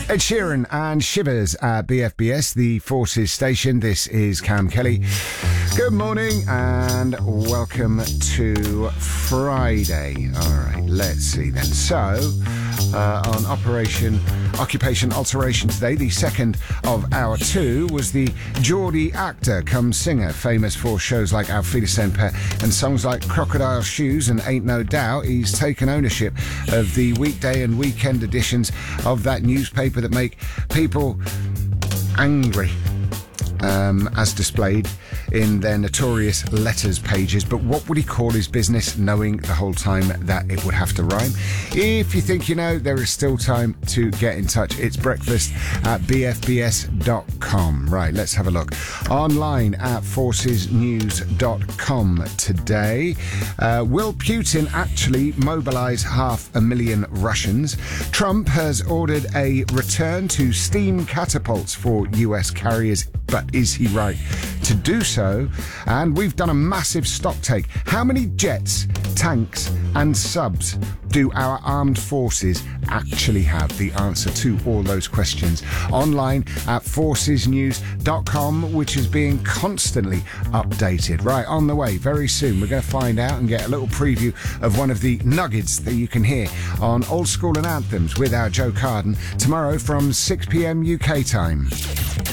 Ed Sheeran and Shivers at BFBS, the Forces station. This is Cam Kelly. Good morning and welcome to Friday. All right, let's see then. So, on Operation Occupation Alteration today, the second of our two, was the Geordie actor come singer, famous for shows like Auf Wiedersehen and songs like Crocodile Shoes and Ain't No Doubt. He's taken ownership of the weekday and weekend editions of that newspaper that make people angry, as displayed in their notorious letters pages. But what would he call his business, knowing the whole time that it would have to rhyme? If you think you know, there is still time to get in touch. It's breakfast at bfbs.com. Right, let's have a look. Online at forcesnews.com today. Will Putin actually mobilise 500,000 Russians? Trump has ordered a return to steam catapults for US carriers, but is he right to do so? And we've done a massive stock take. How many jets, tanks and subs do our armed forces actually have? The answer to all those questions online at forcesnews.com, which is being constantly updated. Right, on the way very soon, we're going to find out and get a little preview of one of the nuggets that you can hear on Old School and Anthems with our Joe Carden tomorrow from 6 p.m. UK time.